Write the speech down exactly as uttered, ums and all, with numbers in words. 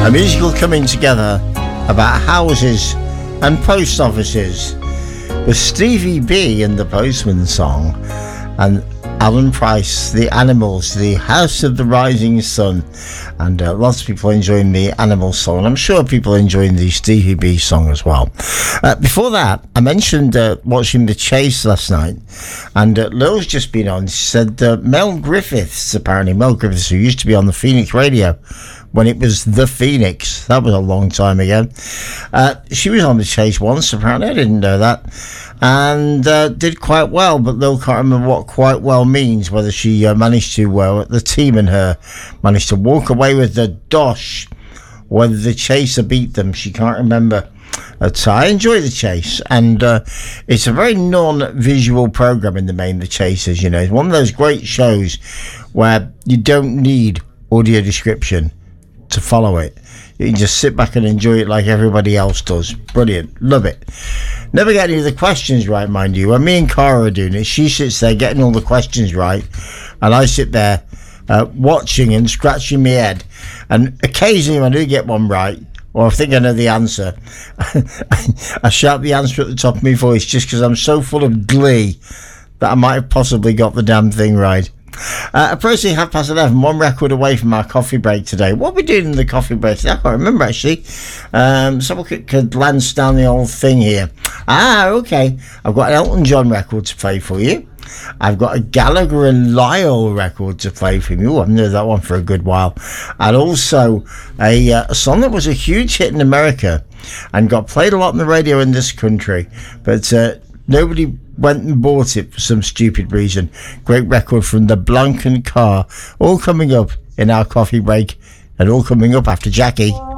A musical coming together about houses and post offices with Stevie B and the Postman song, and Alan Price, The Animals, The House of the Rising Sun, and uh, lots of people enjoying the Animals song. I'm sure people enjoying the Stevie B song as well. Uh, before that, I mentioned uh, watching The Chase last night, and uh, Lil's just been on. She said uh, Mel Griffiths, apparently Mel Griffiths, who used to be on the Phoenix Radio when it was The Phoenix, that was a long time ago. Uh, she was on The Chase once, apparently. I didn't know that. And uh, did quite well, but Lil can't remember what quite well means, whether she uh, managed to, uh, the team and her managed to walk away with the dosh, whether the Chaser beat them, she can't remember. But I enjoy The Chase, and uh, it's a very non-visual program in the main, The Chasers, you know. It's one of those great shows where you don't need audio description to follow it. You can just sit back and enjoy it like everybody else does. Brilliant. Love it. Never get any of the questions right, mind you. When me and Cara are doing it, she sits there getting all the questions right, and I sit there uh, watching and scratching my head. And occasionally when I do get one right, or I think I know the answer, I shout the answer at the top of my voice just because I'm so full of glee that I might have possibly got the damn thing right. Uh, approaching half past eleven, one record away from our coffee break today. What are we doing in the coffee break today? I can't remember actually. Um, someone could, could glance down the old thing here. Ah, okay. I've got an Elton John record to play for you. I've got a Gallagher and Lyle record to play for you. Ooh, I've known that one for a good while. And also a, uh, a song that was a huge hit in America and got played a lot on the radio in this country, but uh, nobody went and bought it for some stupid reason. Great record from the Blanken Car. All coming up in our coffee break, and all coming up after Jackie.